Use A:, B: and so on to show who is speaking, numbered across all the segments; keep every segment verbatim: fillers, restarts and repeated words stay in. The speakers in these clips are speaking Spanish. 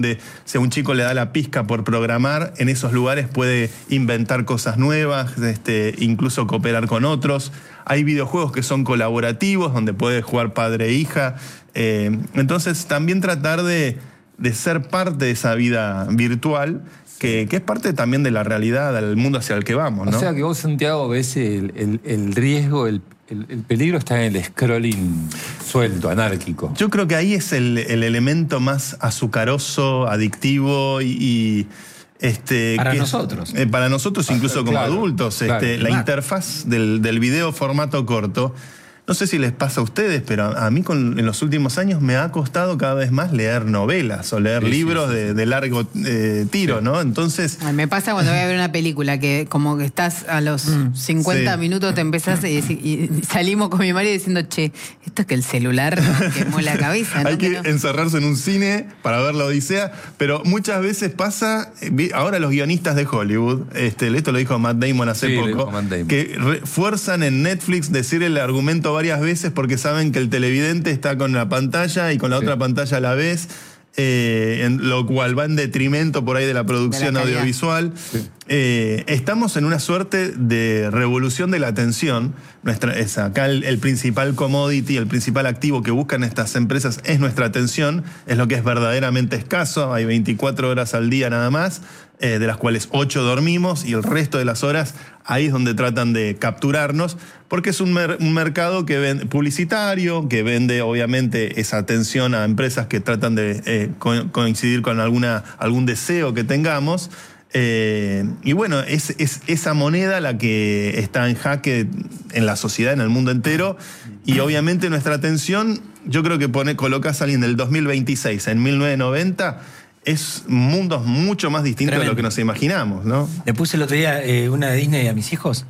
A: Si a un chico le da la pizca por programar, en esos lugares puede inventar cosas nuevas, este, incluso cooperar con otros. Hay videojuegos que son colaborativos, donde puede jugar padre e hija. Eh, entonces, también tratar de, de ser parte de esa vida virtual, que, que es parte también de la realidad, del mundo hacia el que vamos, ¿no?
B: O sea que vos, Santiago, ves el, el, el riesgo, el, el, el peligro está en el scrolling suelto, anárquico.
A: Yo creo que ahí es el, el elemento más azucaroso, adictivo y... y Este,
C: para
A: que,
C: nosotros.
A: Eh, para nosotros, incluso como
B: claro,
A: adultos.
B: Claro,
A: este,
B: claro.
A: La interfaz del, del video formato corto, no sé si les pasa a ustedes, pero a, a mí con, en los últimos años me ha costado cada vez más leer novelas o leer
B: sí,
A: libros
B: sí, sí,
A: de,
B: sí.
A: de largo eh, tiro, sí. ¿no? Entonces...
D: Ay, me pasa cuando voy a ver una película que como que estás a los mm, cincuenta sí. minutos, te empezás y, y salimos con mi marido diciendo, che, esto es que el celular nos quemó la cabeza, ¿no?
A: Hay que,
D: que no...
A: encerrarse en un cine para ver la Odisea, pero muchas veces pasa, ahora los guionistas de Hollywood, este, esto lo dijo Matt Damon hace
B: sí,
A: poco,
B: Matt Damon.
A: que re, fuerzan en Netflix decir el argumento varias veces porque saben que el televidente está con la pantalla y con la sí. otra pantalla a la vez, eh, en lo cual va en detrimento por ahí de la producción de la audiovisual. Sí. Eh, estamos en una suerte de revolución de la atención. Nuestra, es acá el, el principal commodity, el principal activo que buscan estas empresas es nuestra atención, es lo que es verdaderamente escaso. Hay veinticuatro horas al día nada más, eh, de las cuales ocho dormimos y el resto de las horas ahí es donde tratan de capturarnos, porque es un, mer un mercado que vende, publicitario, que vende obviamente esa atención a empresas que tratan de eh, co coincidir con alguna, algún deseo que tengamos. Eh, y bueno, es, es esa moneda la que está en jaque en la sociedad, en el mundo entero, y obviamente nuestra atención, yo creo que pone, colocas a alguien del dos mil veintiséis en mil novecientos noventa, es mundos mucho más distintos Tremendo. de lo que nos imaginamos, ¿no?
C: Le puse el otro día eh, una de Disney a mis hijos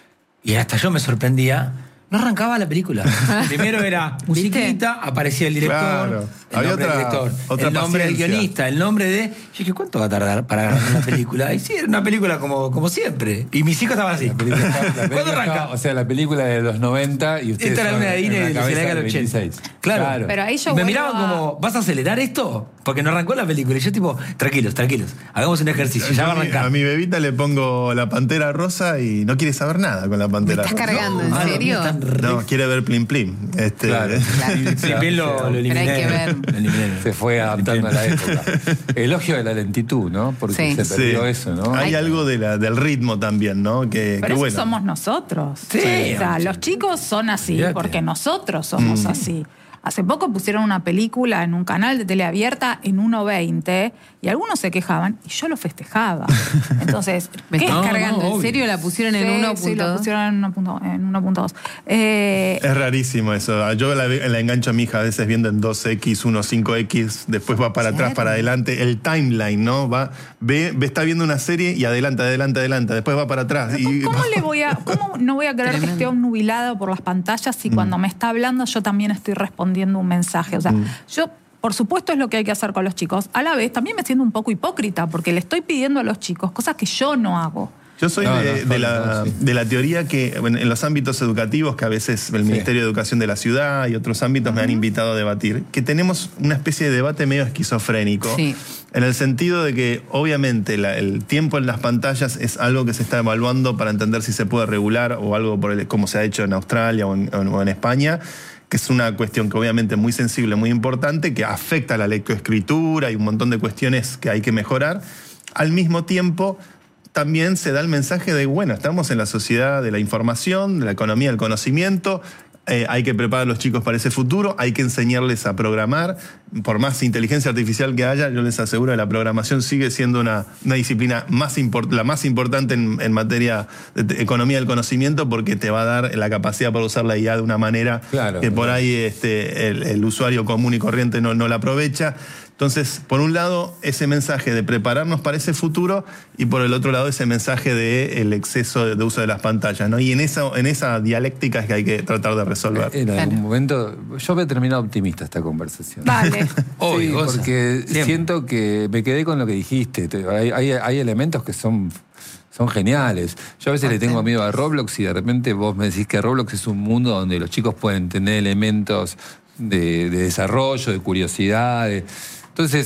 C: y hasta yo me sorprendía. No arrancaba la película. Primero era musiquita, aparecía el director,
A: claro.
C: el
A: Había
C: nombre
A: otra,
C: del director,
A: otra
C: el nombre
A: paciencia.
C: del guionista, el nombre de... Yo dije, ¿cuánto va a tardar para agarrar una película? Y sí, era una película como, como siempre. Y mis hijos estaban así.
B: La película, la película
C: ¿Cuándo arranca?
B: Estaba, o sea, la película de los noventa y ustedes...
C: Esta era una de Disney de la década del ochenta. Claro.
B: claro.
D: Pero ahí yo
C: me
D: vuelvo
C: miraban
D: a...
C: como, ¿vas a acelerar esto? Porque no arrancó la película. Y yo tipo, tranquilos, tranquilos. Hagamos un ejercicio, ya va a arrancar.
A: A mi bebita le pongo la Pantera Rosa y no quiere saber nada con la Pantera
D: Rosa. ¿Me estás
A: Rosa.
D: cargando? ¿En
C: no,
D: serio?
C: No,
A: no, quiere ver Plim Plim. Este...
B: Claro.
C: Plim Plim lo, lo eliminé.
D: Pero hay que ver.
C: Lo eliminé.
B: Se fue adaptando a la época. Elogio de la lentitud, ¿no? Porque
D: sí.
B: se perdió
A: sí.
B: eso, ¿no?
A: Hay algo de la, del ritmo también, ¿no? Que,
E: Pero
A: que
E: eso
A: bueno.
E: somos nosotros.
C: Sí.
E: O sea, los chicos son así
C: Fíjate.
E: porque nosotros somos mm. así. Hace poco pusieron una película en un canal de tele abierta en uno veinte y algunos se quejaban y yo lo festejaba. Entonces,
D: ¿me
E: ¿qué?
D: estás
C: No,
D: cargando?
C: no,
D: ¿En serio la pusieron en
E: Sí,
D: uno punto dos?
E: sí, lo pusieron en uno punto dos. Eh,
A: Es rarísimo eso. Yo la, la engancho a mi hija a veces viendo en dos equis, uno cinco equis, después va para atrás, para adelante. El timeline, ¿no? Va, ve, ve, está viendo una serie y adelante, adelante, adelante. Después va para atrás. Y...
E: ¿Cómo le voy a, cómo no voy a querer que esté obnubilado por las pantallas si mm. cuando me está hablando yo también estoy respondiendo un mensaje? O sea, mm. yo, por supuesto, es lo que hay que hacer con los chicos. A la vez, también me siento un poco hipócrita porque le estoy pidiendo a los chicos cosas que yo no hago.
A: Yo soy
B: no,
A: de,
B: no,
A: de, la,
B: no, sí.
A: de la teoría que bueno, en los ámbitos educativos, que a veces el Ministerio sí. de Educación de la ciudad y otros ámbitos uh-huh. me han invitado a debatir, que tenemos una especie de debate medio esquizofrénico,
D: sí.
A: en el sentido de que obviamente la, el tiempo en las pantallas es algo que se está evaluando para entender si se puede regular o algo por el, como se ha hecho en Australia o en, o en España, que es una cuestión que obviamente es muy sensible, muy importante, que afecta a la lectoescritura y un montón de cuestiones que hay que mejorar. Al mismo tiempo, también se da el mensaje de, bueno, estamos en la sociedad de la información, de la economía del conocimiento, eh, hay que preparar a los chicos para ese futuro, hay que enseñarles a programar. Por más inteligencia artificial que haya, yo les aseguro que la programación sigue siendo una, una disciplina más import, la más importante en, en materia de economía del conocimiento, porque te va a dar la capacidad para usar la I A de una manera
B: claro,
A: que por
B: claro.
A: ahí este, el, el usuario común y corriente no, no la aprovecha. Entonces, por un lado, ese mensaje de prepararnos para ese futuro y por el otro lado, ese mensaje del exceso de, de uso de las pantallas, ¿no? Y en esa, en esa dialéctica es que hay que tratar de resolver.
B: En algún
D: Claro.
B: momento, yo voy a terminar optimista esta conversación.
E: Vale.
C: Obvio,
B: sí,
C: goza.
B: porque
C: Siempre.
B: siento que me quedé con lo que dijiste. Hay, hay, hay elementos que son... Son geniales. Yo a veces le tengo miedo a Roblox y de repente vos me decís que Roblox es un mundo donde los chicos pueden tener elementos de, de desarrollo, de curiosidad. De... Entonces,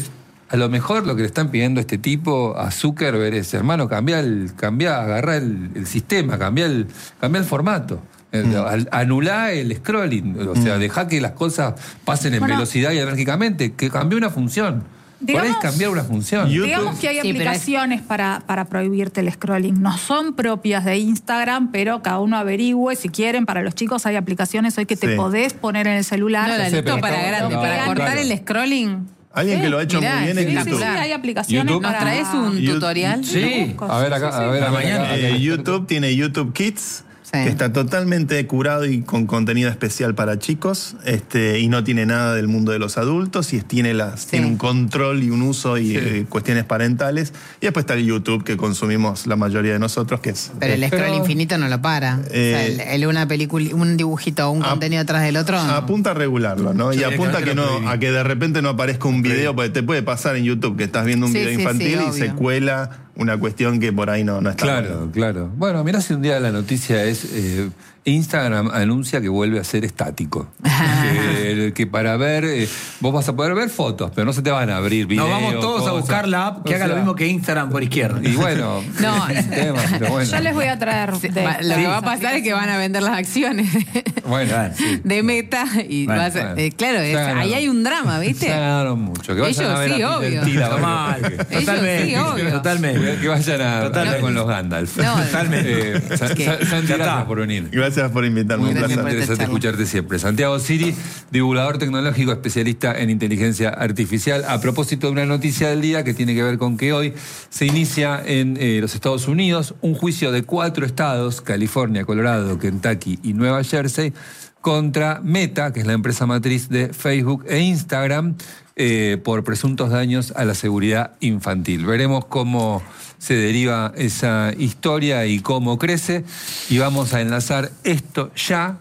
B: A lo mejor lo que le están pidiendo a este tipo, a Zuckerberg, es, hermano, cambia el, cambia, agarra el, el sistema, cambia el, cambia el formato. Mm. Anulá el scrolling, o sea, mm. dejá que las cosas pasen en bueno, velocidad y enérgicamente, que cambió una función. Podés cambiar una función.
E: YouTube. Digamos que hay sí, aplicaciones es... para, para prohibirte el scrolling. No son propias de Instagram, pero cada uno averigüe si quieren. Para los chicos hay aplicaciones hoy que sí. te podés poner en el celular.
D: No, la
E: sí,
D: listo para grande,
E: no,
D: para
E: claro.
D: cortar el scrolling.
A: Alguien
E: sí.
A: que lo ha hecho
D: Mirá,
A: muy bien
E: sí,
A: en YouTube.
E: Sí, sí, hay aplicaciones.
B: YouTube.
E: Para...
D: ¿Nos traes un
A: YouTube.
D: tutorial?
B: Sí. A ver acá, a ver, a mañana.
A: Eh, YouTube tiene YouTube Kids. Sí. Que está totalmente curado y con contenido especial para chicos, este, y no tiene nada del mundo de los adultos, y tiene, las, sí. tiene un control y un uso y sí. eh, cuestiones parentales. Y después está el YouTube que consumimos la mayoría de nosotros, que es...
D: Pero el scroll Pero... infinito no lo para. Eh, o sea, el, el, una película, un dibujito o un a, contenido atrás del otro... No.
A: Apunta a regularlo, ¿no? Sí, y apunta que no, a que de repente no aparezca un video, porque te puede pasar en YouTube que estás viendo un sí, video sí, infantil sí, y se cuela una cuestión que por ahí no, no está.
B: Claro, bueno. claro. Bueno, mirá si un día la noticia es eh, Instagram anuncia que vuelve a ser estático. que, que para ver, eh, vos vas a poder ver fotos, pero no se te van a abrir videos.
C: Nos vamos todos cosas. a buscar la app que o haga sea, lo mismo que Instagram por izquierda.
B: Y bueno,
E: no,
B: es un tema, pero bueno.
E: Yo les voy a traer.
D: Sí, de, lo sí, que va a pasar es que van a vender las acciones
B: bueno, sí.
D: de Meta y bueno, vas a, bueno. Eh, claro, es, ahí hay un drama, ¿viste?
B: Se ganaron mucho. Que vayan
D: Ellos
B: a ver
D: sí,
B: a
D: obvio.
B: Tila,
C: totalmente,
D: sí, obvio.
C: totalmente.
B: Que vayan a hablar con los Gandalf.
D: No,
B: totalmente. Eh, Santi, gracias por venir.
A: Gracias por invitarme.
B: Muy un placer. Interesante escucharte siempre. Santiago Siri, divulgador tecnológico, especialista en inteligencia artificial. A propósito de una noticia del día que tiene que ver con que hoy se inicia en eh, los Estados Unidos un juicio de cuatro estados, California, Colorado, Kentucky y Nueva Jersey, contra Meta, que es la empresa matriz de Facebook e Instagram, eh, por presuntos daños a la seguridad infantil. Veremos cómo se deriva esa historia y cómo crece, y vamos a enlazar esto ya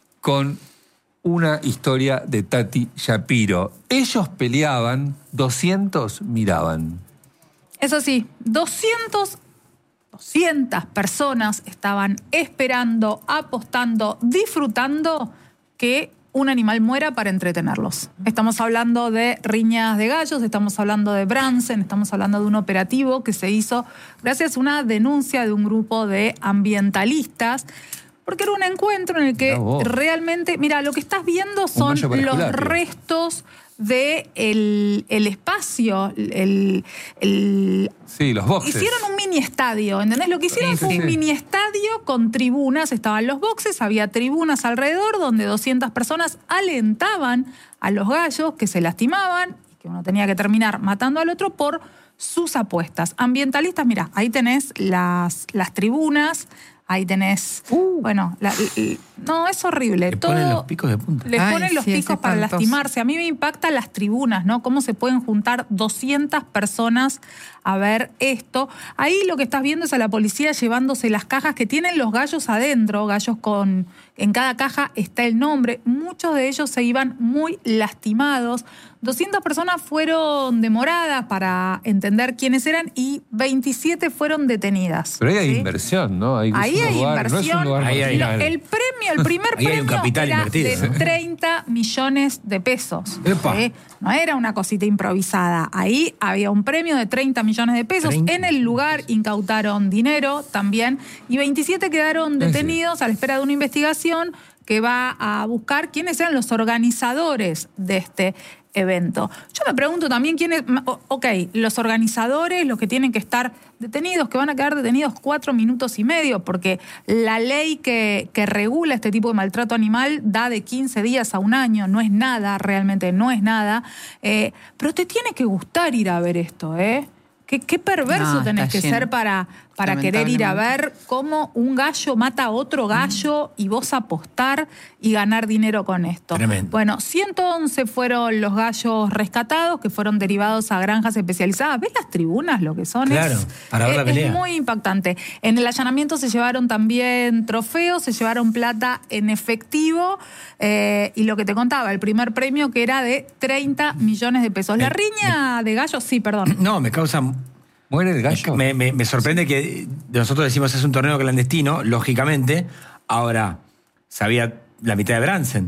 B: con una historia de Tati Shapiro. Ellos peleaban, doscientos miraban.
E: Eso sí, doscientos, doscientas personas estaban esperando, apostando, disfrutando que un animal muera para entretenerlos. Estamos hablando de riñas de gallos, estamos hablando de Branson, estamos hablando de un operativo que se hizo gracias a una denuncia de un grupo de ambientalistas, porque era un encuentro en el que realmente, mira, lo que estás viendo son los restos de el, el espacio, el, el...
B: Sí, los boxes.
E: Hicieron un mini estadio, ¿entendés? Lo que hicieron sí, fue sí, un sí. mini estadio con tribunas, estaban los boxes, había tribunas alrededor donde doscientas personas alentaban a los gallos que se lastimaban y que uno tenía que terminar matando al otro por sus apuestas. Ambientalistas, mira, ahí tenés las, las tribunas. Ahí tenés, uh, bueno, la, la, no, es horrible.
C: Le
E: Todo,
C: ponen los picos de punta.
E: Le
D: Ay,
E: ponen los
D: sí,
E: picos para
D: espantoso.
E: lastimarse. A mí me impactan las tribunas, ¿no? Cómo se pueden juntar doscientas personas a ver esto. Ahí lo que estás viendo es a la policía llevándose las cajas que tienen los gallos adentro, gallos con... En cada caja está el nombre. Muchos de ellos se iban muy lastimados. doscientas personas fueron demoradas para entender quiénes eran y veintisiete fueron detenidas.
B: Pero ahí hay
E: ¿sí?
B: inversión, ¿no? Hay,
E: ahí hay
B: lugar,
E: inversión.
B: No es un lugar
C: ahí hay,
E: Lo, el premio, el primer
C: ahí hay un
E: premio
C: capital
E: era
C: invertido,
E: de
C: ¿no?
E: treinta millones de pesos.
C: Epa.
E: ¿sí? No era una cosita improvisada. Ahí había un premio de treinta millones de pesos.
C: treinta
E: En el lugar incautaron dinero también y veintisiete quedaron detenidos a la espera de una investigación que va a buscar quiénes eran los organizadores de este evento. Yo me pregunto también quiénes... Ok, los organizadores, los que tienen que estar detenidos, que van a quedar detenidos cuatro minutos y medio, porque la ley que, que regula este tipo de maltrato animal da de quince días a un año, no es nada, realmente no es nada. Eh, pero te tiene que gustar ir a ver esto, ¿eh? ¿Qué, qué perverso no, tenés que lleno. ser para, para querer ir a ver cómo un gallo mata a otro gallo y vos apostar y ganar dinero con esto?
C: Tremendo.
E: Bueno, ciento once fueron los gallos rescatados que fueron derivados a granjas especializadas. ¿Ves las tribunas lo que son?
C: Claro,
E: es,
C: para ver la
E: es,
C: pelea.
E: Es muy impactante. En el allanamiento se llevaron también trofeos, se llevaron plata en efectivo eh, y lo que te contaba, el primer premio que era de treinta millones de pesos. La riña de gallos, sí, perdón.
C: No, me causa...
B: ¿Muere el gallo?
C: Me, me, me sorprende que nosotros decimos es un torneo clandestino, lógicamente. Ahora, sabía la mitad de Branson.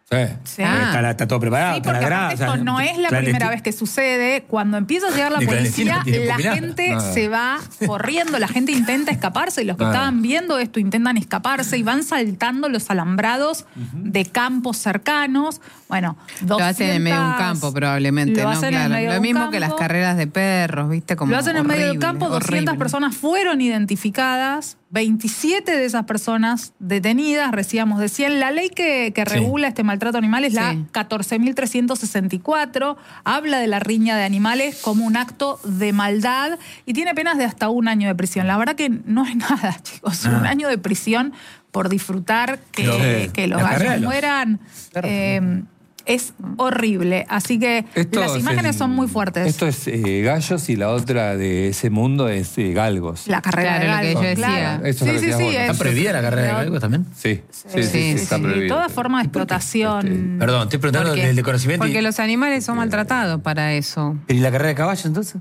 C: Sí.
E: Sí.
C: Está, la- está todo preparado,
E: Sí,
C: está la
E: porque
C: grada.
E: aparte
C: o sea,
E: esto no es la
C: clandesti-
E: primera vez que sucede. Cuando empieza a llegar la
C: De clandestino
E: policía,
C: no tiene
E: la
C: popular.
E: gente
B: Nada.
E: se va corriendo, la gente intenta escaparse y los que
B: Nada.
E: estaban viendo esto intentan escaparse y van saltando los alambrados de campos cercanos. Bueno,
D: Lo hacen en medio de un
E: doscientas
D: campo probablemente,
E: lo
D: ¿no?
E: hacen en
D: Claro.
E: medio de
D: Lo
E: un
D: mismo que las
E: campo.
D: carreras de perros, ¿viste? Como
E: Lo hacen en medio del
D: horrible,
E: campo, doscientas
D: horrible.
E: personas fueron identificadas, veintisiete de esas personas detenidas, decíamos, decían, la ley que, que
C: Sí.
E: regula este maltrato animal es la
D: Sí.
E: catorce mil trescientos sesenta y cuatro, habla de la riña de animales como un acto de maldad y tiene penas de hasta un año de prisión. La verdad que no es nada, chicos, un
C: Ah.
E: año de prisión por disfrutar que,
C: Lo-
E: que los
C: la carrera de
E: gallos
C: los
E: mueran.
C: perros.
E: eh, es horrible, así que
B: Esto
E: las
B: es
E: imágenes
B: en-
E: son muy fuertes.
B: Esto es eh, gallos y la otra de ese mundo es eh, galgos.
E: La carrera
D: Claro,
E: de
D: lo que
E: galgos,
D: yo decía.
E: claro.
B: Eso es lo que
E: sí, sí,
B: decíamos
E: sí.
B: nosotros.
C: ¿Está
E: es-
C: prohibida la carrera de galgos también?
B: Sí, sí, sí,
E: Sí,
B: sí,
E: sí,
B: está
E: sí.
B: prohibido.
E: Toda forma de explotación.
C: Perdón, estoy preguntando
D: Porque-
C: del de conocimiento. y-
D: Porque los animales son maltratados para eso.
C: ¿Y la carrera de caballo entonces?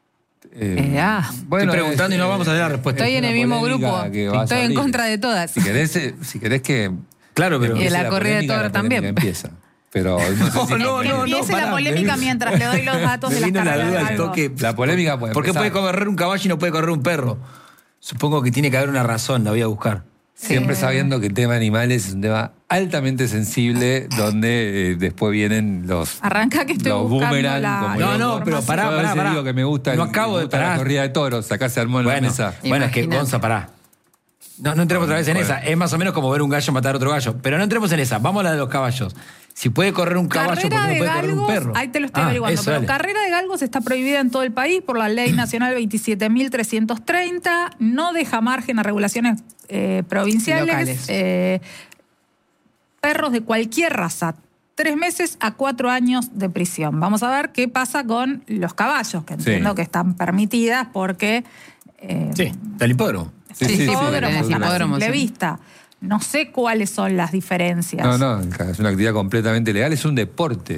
B: Eh,
D: Eh, ah.
C: Estoy preguntando y no vamos a dar la respuesta.
D: Estoy en
B: una
D: el mismo
B: polémica
D: grupo.
B: que vas a
D: Estoy en
B: abrir.
D: contra de todas.
B: Si querés, eh, si querés que...
C: Claro, pero.
D: Y de
B: empiece
D: la corrida de
B: polémica,
D: toro
B: la polémica
D: también.
B: Empieza. Pero no sé si-
C: No,
E: que
C: no,
E: empiece
C: no,
E: la
C: pará,
E: polémica
C: me-
E: mientras le doy los datos
C: Me
E: de las
C: vino la
E: carreras
C: duda
E: de
C: al
E: galgos.
C: toque.
B: La polémica puede
C: ¿Por qué
B: empezar.
C: puede correr un caballo y no puede correr un perro? Supongo que tiene que haber una razón, la voy a buscar.
B: Siempre sabiendo que el tema animales es un tema altamente sensible, donde eh, después vienen los,
E: Arranca que estoy
B: los
E: buscando
B: boomerang.
E: la-
B: como
C: No,
B: loco.
C: no, pero pará,
B: Yo a veces
C: pará, pará.
B: digo que me gusta,
C: No
B: el-
C: acabo
B: me
C: de
B: gusta la
C: parar.
B: corrida de toros, acá se armó en la
C: Bueno,
B: mesa.
C: bueno, es que
D: Imagínate.
C: Gonza, pará. No, no entremos otra vez en
B: Bueno.
C: esa. Es más o menos como ver un gallo matar a otro gallo. Pero no entremos en esa. Vamos a la de los caballos. Si puede correr un caballo, ¿por qué
E: Carrera
C: no
E: de
C: puede correr un
E: galgos,
C: perro?
E: ahí te lo estoy
C: Ah,
E: averiguando,
C: eso,
E: pero
C: dale.
E: carrera de galgos está prohibida en todo el país por la Ley Nacional veintisiete mil trescientos treinta, no deja margen a regulaciones eh, provinciales.
D: Locales.
E: eh, perros de cualquier raza, tres meses a cuatro años de prisión. Vamos a ver qué pasa con los caballos, que entiendo
B: Sí.
E: que están permitidas porque... eh,
C: Sí, del hipódromo.
B: Sí, sí, sí,
E: hipódromos,
B: sí,
E: a
D: hipódromos,
E: simple
D: sí.
E: vista. No sé cuáles son las diferencias.
B: No, no, es una actividad completamente legal, es un deporte.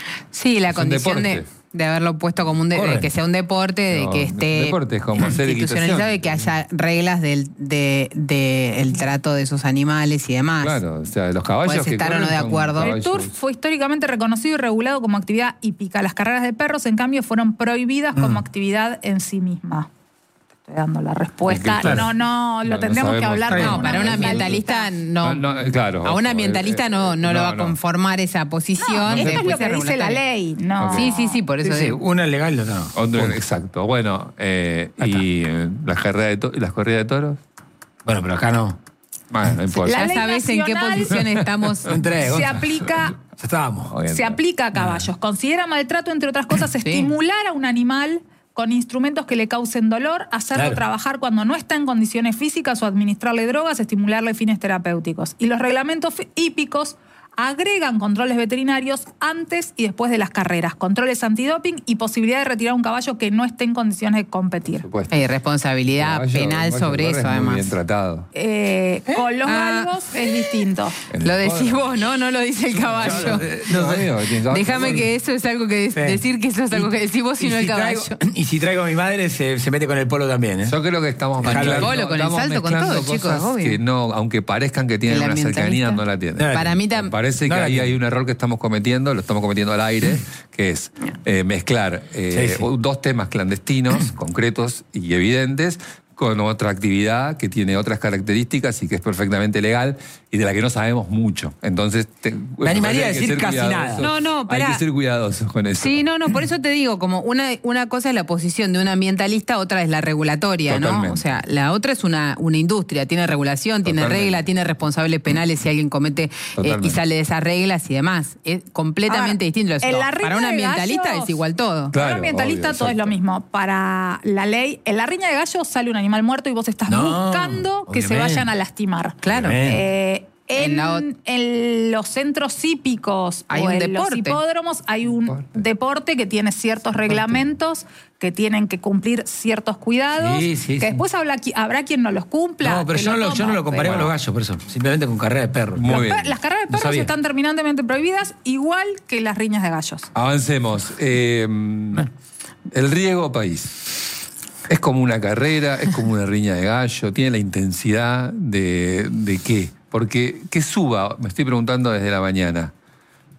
D: Sí, la
B: Es un
D: condición de,
B: deporte.
D: de haberlo puesto como un de,
C: Corre.
D: de que sea un deporte, de
B: No,
D: que
B: un
D: esté
B: deporte es como hacer
D: institucionalizado
B: equitación.
D: y que haya reglas del de, de el trato de esos animales y demás.
B: Claro, o sea, los caballos
D: Puedes
B: que
D: estar o
B: corren
D: no de
B: son
D: acuerdo.
E: El
B: caballos.
E: turf fue históricamente reconocido y regulado como actividad hípica. Las carreras de perros, en cambio, fueron prohibidas como actividad en sí misma. Te estoy dando la respuesta.
B: Es que, claro.
E: no, no, lo
B: No, no
E: tendremos que
B: sabemos.
E: hablar
B: Está
E: con
D: No,
B: bien.
D: para un
E: ambientalista.
D: ambientalista no.
B: No, no, claro,
D: A un
B: ojo,
D: ambientalista
B: eh,
D: no, no, lo
B: no,
D: va a
B: no.
D: conformar esa posición.
E: Esto es
D: después
E: lo que
D: es
E: dice la
D: regulatorio.
E: ley. No.
D: Sí, sí, sí, por eso
C: Sí, sí,
D: digo.
C: una es legal y otra no.
B: Otro-
C: Punto.
B: exacto. Bueno, eh,
C: Ahí
B: y eh, las carreras de to- las corridas de toros,
C: Bueno, pero acá no.
B: bueno, no importa.
E: La
D: Ya
E: ley
D: sabes en qué
E: nacional-
D: posición estamos.
C: No entré,
E: Se
C: Gonza.
E: aplica
C: Ya estábamos.
B: Obviamente.
E: Se aplica a caballos. Considera maltrato, entre otras cosas,
D: Sí.
E: estimular a un animal con instrumentos que le causen dolor, hacerlo
C: Claro.
E: trabajar cuando no está en condiciones físicas o administrarle drogas, estimularle fines terapéuticos. Y los reglamentos fi- hípicos agregan controles veterinarios antes y después de las carreras, controles antidoping y posibilidad de retirar un caballo que no esté en condiciones de competir.
B: Por supuesto.
D: Hay responsabilidad
B: Caballo-
D: penal
B: caballo
D: sobre
B: corre
D: eso,
B: es muy
D: además.
B: bien tratado.
E: Eh, Con los
D: Ah.
E: galgos es distinto.
B: En
D: Lo
B: el
D: decís
B: hipódromo.
D: vos, ¿no? No lo dice el caballo.
B: No, amigo, tiene caballo
D: Déjame
B: corre.
D: que eso es algo que
C: Sí.
D: decir que eso es algo que decís vos y, no el
C: si
D: caballo.
C: traigo- y si traigo a mi madre, se, se mete con el polo también, ¿eh?
B: Yo creo que estamos
D: Con el
B: mezclando-
D: polo, con el
B: estamos
D: salto, con
B: mezclando
D: todo, chicos,
B: cosas
D: obvio.
B: que no, aunque parezcan que tienen
D: El
B: una cercanía,
D: ambientalista.
B: no la tienen.
C: No la
D: Para mí
B: Me
D: también.
B: parece
C: No
B: que
C: la
B: ahí
C: tiene.
B: hay un error que estamos cometiendo, lo estamos cometiendo al aire, que es eh, mezclar eh,
C: Sí, sí.
B: dos temas clandestinos, concretos y evidentes, con otra actividad que tiene otras características y que es perfectamente legal y de la que no sabemos mucho. Entonces, te-
C: Me animaría a
B: hay que
C: decir
B: ser
C: casi
B: cuidadosos.
C: nada.
D: No, no,
B: Hay
D: pará.
B: que ser cuidadosos con eso.
D: Sí, no, no, por eso te digo, como una, una cosa es la posición de un ambientalista, otra es la regulatoria, ¿no?
B: Totalmente.
D: O sea, la otra es una, una industria, tiene regulación, tiene
B: Totalmente.
D: regla, tiene responsables penales si alguien comete eh, y
B: Totalmente.
D: sale de esas reglas y demás. Es completamente
E: Ahora,
D: distinto.
E: en la
D: Para
E: riña
D: un
E: de
D: ambientalista
E: gallos-
D: es igual todo.
B: Claro,
E: Para un ambientalista
B: obvio,
E: todo es lo
B: exacto.
E: mismo. Para la ley, en la riña de gallos sale un animal muerto y vos estás
C: No,
E: buscando que se
C: obviamente.
E: vayan a lastimar.
D: Claro.
E: Eh, en,
D: En la ot-
E: en los centros hípicos
D: Hay
E: o
D: un
E: en
D: deporte.
E: los hipódromos hay un
B: Deporte.
E: deporte que tiene ciertos reglamentos que tienen que cumplir ciertos cuidados,
C: Sí, sí,
E: que
C: sí.
E: después habrá, qui- habrá quien no los cumpla.
C: No, pero
E: que
C: yo no, lo, yo
E: toma,
C: no lo comparé
E: pero-
C: con los gallos, por eso. Simplemente con carrera de perro.
B: Muy
E: Los
B: bien.
E: per- Las carreras de
C: No
E: perros
C: sabía.
E: están terminantemente prohibidas, igual que las riñas de gallos.
B: Avancemos. Eh, el riego país. Es como una carrera, es como una riña de gallo, tiene la intensidad de, de qué. Porque, ¿qué suba? Me estoy preguntando desde la mañana.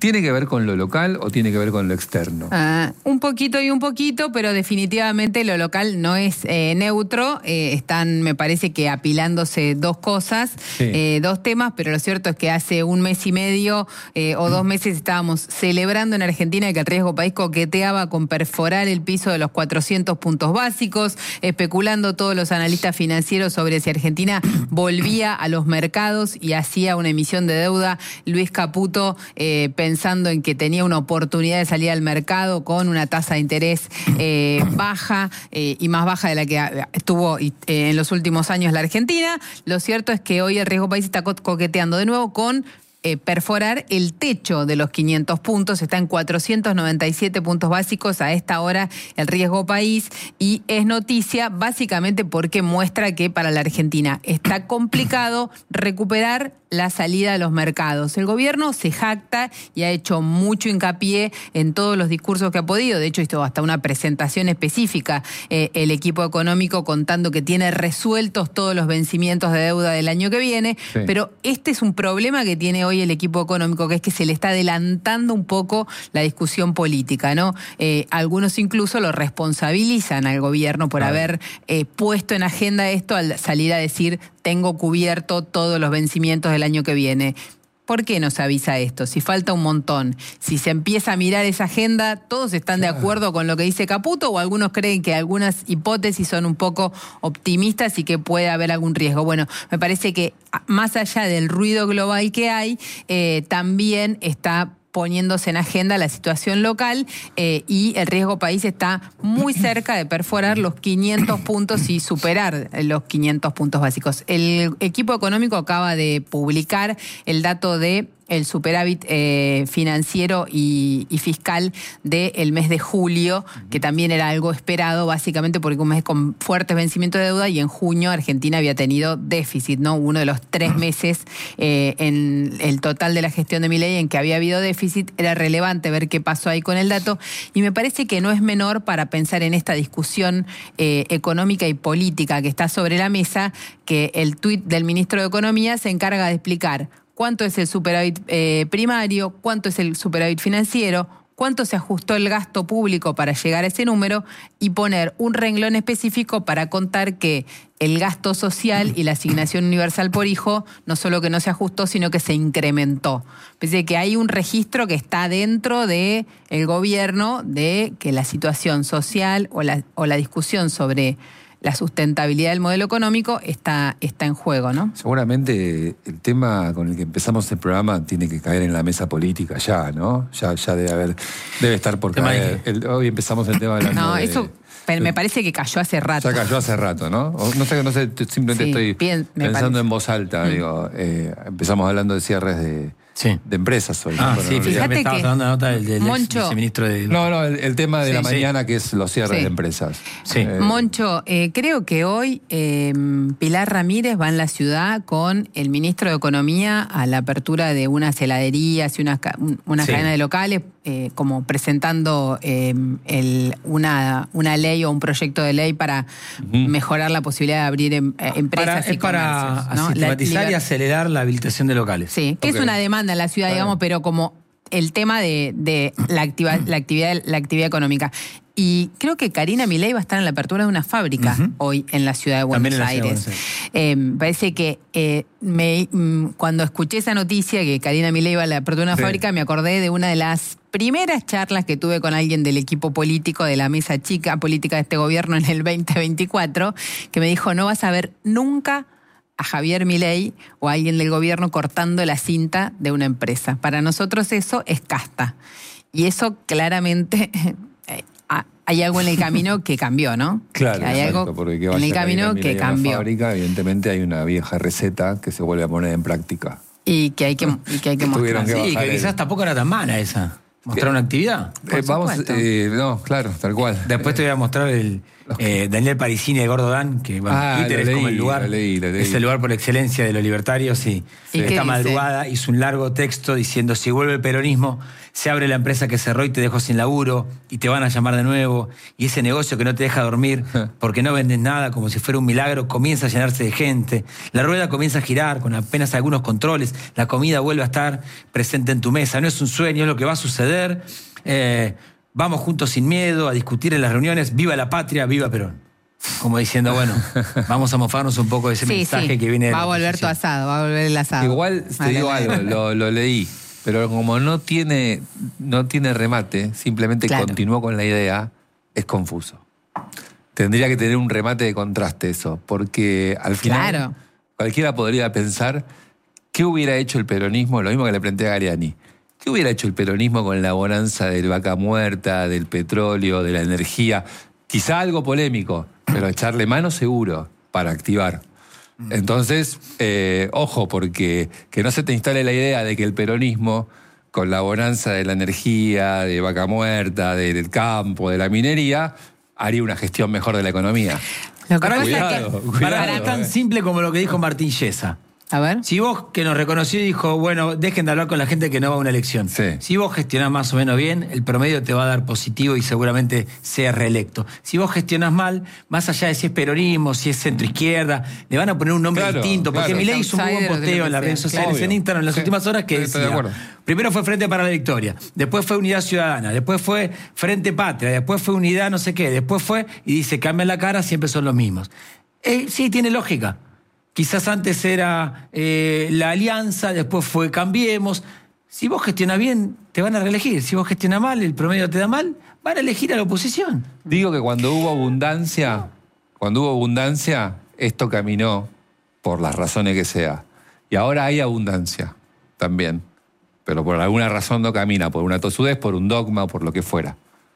B: ¿Tiene que ver con lo local o tiene que ver con lo externo?
D: Ah, un poquito y un poquito, pero definitivamente lo local no es eh, neutro. Eh, están, me parece que apilándose dos cosas,
B: Sí.
D: eh, dos temas, pero lo cierto es que hace un mes y medio eh, o dos meses estábamos celebrando en Argentina que el riesgo país coqueteaba con perforar el piso de los cuatrocientos puntos básicos, especulando todos los analistas financieros sobre si Argentina volvía a los mercados y hacía una emisión de deuda. Luis Caputo eh, pensando en que tenía una oportunidad de salir al mercado con una tasa de interés eh, baja eh, y más baja de la que estuvo eh, en los últimos años la Argentina. Lo cierto es que hoy el riesgo país está co- coqueteando de nuevo con Eh, perforar el techo de los quinientos puntos, está en cuatrocientos noventa y siete puntos básicos a esta hora el riesgo país, y es noticia básicamente porque muestra que para la Argentina está complicado recuperar la salida de los mercados. El gobierno se jacta y ha hecho mucho hincapié en todos los discursos que ha podido, de hecho hizo hasta una presentación específica eh, el equipo económico contando que tiene resueltos todos los vencimientos de deuda del año que viene,
B: Sí.
D: pero este es un problema que tiene hoy el equipo económico, que es que se le está adelantando un poco la discusión política, ¿no? Eh, algunos incluso lo responsabilizan al gobierno por
B: Claro.
D: haber eh, puesto en agenda esto al salir a decir tengo cubierto todos los vencimientos del año que viene. ¿Por qué nos avisa esto? Si falta un montón, si se empieza a mirar esa agenda, ¿todos están de acuerdo con lo que dice Caputo o algunos creen que algunas hipótesis son un poco optimistas y que puede haber algún riesgo? Bueno, me parece que más allá del ruido global que hay, eh, también está poniéndose en agenda la situación local eh, y el riesgo país está muy cerca de perforar los quinientos puntos y superar los quinientos puntos básicos. El equipo económico acaba de publicar el dato de el superávit eh, financiero y, y fiscal del mes de julio, que también era algo esperado, básicamente porque un mes con fuertes vencimientos de deuda, y en junio Argentina había tenido déficit, ¿no? Uno de los tres meses eh, en el total de la gestión de Milei en que había habido déficit. Era relevante ver qué pasó ahí con el dato, y me parece que no es menor para pensar en esta discusión eh, económica y política que está sobre la mesa, que el tuit del ministro de Economía se encarga de explicar cuánto es el superávit eh, primario, cuánto es el superávit financiero, cuánto se ajustó el gasto público para llegar a ese número, y poner un renglón específico para contar que el gasto social y la asignación universal por hijo no solo que no se ajustó, sino que se incrementó. Pese que hay un registro que está dentro del gobierno de que la situación social o la, o la discusión sobre la sustentabilidad del modelo económico está, está en juego, ¿no?
B: Seguramente el tema con el que empezamos el programa tiene que caer en la mesa política ya, ¿no? Ya, ya debe haber, debe estar por
C: ¿Tema de
B: caer. El- hoy empezamos el tema de la
D: No, eso pero me parece que cayó hace rato.
B: Ya cayó hace rato, ¿no? O no sé, no sé, simplemente
D: Sí,
B: estoy
D: bien, me
B: pensando
D: parece.
B: en voz alta.
D: Mm.
B: Digo, eh, empezamos hablando de cierres de,
C: Sí.
B: de empresas hoy.
C: Ah,
B: Bueno,
C: sí,
B: no,
C: fíjate me
D: Fíjate
C: estabas
D: que
C: dando la nota del, del ex
D: Moncho-
C: viceministro de...
B: no, no, el, el tema de
C: Sí,
B: la
C: sí.
B: mañana que es los cierres
D: Sí.
B: de empresas.
C: Sí.
B: Eh,
D: Moncho, eh, creo que hoy eh, Pilar Ramírez va en la ciudad con el ministro de Economía a la apertura de unas heladerías y unas ca- un- una
C: Sí.
D: cadena de locales, eh, como presentando eh, el, una, una ley o un proyecto de ley para mejorar la posibilidad de abrir em- eh, empresas
C: Para,
D: y
C: es para
D: comercios, ¿no? La
C: sistematizar y
D: liber-
C: acelerar la habilitación de locales.
D: Sí, que
B: Ok.
D: es una demanda en la ciudad,
B: Está
D: digamos,
B: bien.
D: pero como el tema de, de la, activa- la, actividad, la actividad económica. Y creo que Karina Milei va a estar en la apertura de una fábrica
C: Ujú.
D: hoy en la ciudad de Buenos
C: También en la ciudad de
D: Aires.
C: Buenos
D: Eh, me parece que eh, me, mm, cuando escuché esa noticia que Karina Milei iba a la apertura de una
B: Sí.
D: fábrica, me acordé de una de las primeras charlas que tuve con alguien del equipo político de la mesa chica política de este gobierno en el veinte veinticuatro, que me dijo, no vas a ver nunca a Javier Milei o a alguien del gobierno cortando la cinta de una empresa. Para nosotros eso es casta. Y eso claramente eh, ha- hay algo en el camino que cambió, ¿no?
B: Claro,
D: hay
B: exacto,
D: algo
B: porque que
D: en
B: vaya
D: el
B: Karina
D: camino
B: Milei
D: que
B: a una
D: cambió.
B: fábrica, evidentemente hay una vieja receta que se vuelve a poner en práctica.
D: Y que hay que, y que, hay que
B: Tuvieron
D: mostrar.
B: que
C: Sí,
B: bajar
C: que
B: el-
C: quizás tampoco era tan mala esa. ¿Mostrar una actividad?
B: Eh, vamos, eh, no, claro, tal cual.
C: Después te voy a mostrar el eh, Daniel Parisini de Gordo Dan, que bueno,
B: Ah,
C: Twitter
B: lo
C: es
B: leí,
C: como el lugar.
B: lo leí, lo leí.
C: Es el lugar por excelencia de los libertarios. Y,
D: ¿Y qué
C: esta
D: dice?
C: madrugada hizo un largo texto diciendo: si vuelve el peronismo, se abre la empresa que cerró y te dejó sin laburo, y te van a llamar de nuevo, y ese negocio que no te deja dormir porque no vendes nada, como si fuera un milagro, comienza a llenarse de gente. La rueda comienza a girar con apenas algunos controles. La comida vuelve a estar presente en tu mesa. No es un sueño, es lo que va a suceder. Eh, vamos juntos sin miedo a discutir en las reuniones. Viva la patria, viva Perón. Como diciendo, bueno, vamos a mofarnos un poco de ese
D: Sí,
C: mensaje
D: sí.
C: que viene de
D: Va
C: la
D: a volver tu
C: oposición.
D: asado, va a volver el asado.
B: Igual te
D: Vale,
B: digo
D: vale.
B: algo, lo, lo leí, pero como no tiene, no tiene remate, simplemente
D: Claro.
B: continuó con la idea, es confuso. Tendría que tener un remate de contraste eso, porque al final
D: Claro.
B: cualquiera podría pensar qué hubiera hecho el peronismo, lo mismo que le planteé a Gariani. ¿Qué hubiera hecho el peronismo con la bonanza del vaca muerta, del petróleo, de la energía? Quizá algo polémico, pero echarle mano seguro para activar. Entonces, eh, ojo, porque que no se te instale la idea de que el peronismo, con la bonanza de la energía, de vaca muerta, del campo, de la minería, haría una gestión mejor de la economía.
D: Lo que
C: Para
D: pasa
C: mí,
D: es
B: Cuidado,
D: que...
C: para mí
B: cuidado,
C: es tan
B: eh.
C: simple como lo que dijo Martín Yesa.
D: A ver.
C: Si vos, que nos reconoció y dijo, bueno, dejen de hablar con la gente que no va a una elección.
B: Sí.
C: Si vos gestionás más o menos bien, el promedio te va a dar positivo y seguramente seas reelecto. Si vos gestionás mal, más allá de si es peronismo, si es centro-izquierda, le van a poner un nombre
B: Claro,
C: distinto. Porque
B: claro.
C: Milei hizo un muy buen
D: Outsider o de lo
C: posteo
D: que
C: en las
D: sea.
C: redes sociales,
B: Obvio.
C: en Instagram, en las
B: Sí.
C: últimas horas, que
B: Sí, estoy de
C: decía,
B: acuerdo.
C: primero fue Frente para la Victoria, después fue Unidad Ciudadana, después fue Frente Patria, después fue Unidad no sé qué, después fue, y dice, cambian la cara, siempre son los mismos. Eh, sí, tiene lógica. Quizás antes era eh, la alianza, después fue Cambiemos. Si vos gestionás bien, te van a reelegir. Si vos gestionás mal, el promedio te da mal, van a elegir a la oposición.
B: Digo que cuando hubo abundancia, cuando hubo abundancia, esto caminó por las razones que sea. Y ahora hay abundancia también. Pero por alguna razón no camina, por una tosudez, por un dogma, por lo que fuera.